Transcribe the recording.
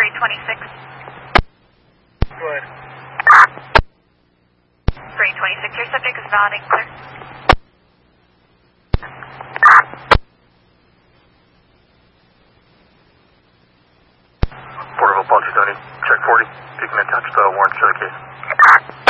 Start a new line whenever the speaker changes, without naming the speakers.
826.
Go ahead.
826, your subject is nodding clear.
Port of Apache Tony, check 40. You can attach the warrant to the case.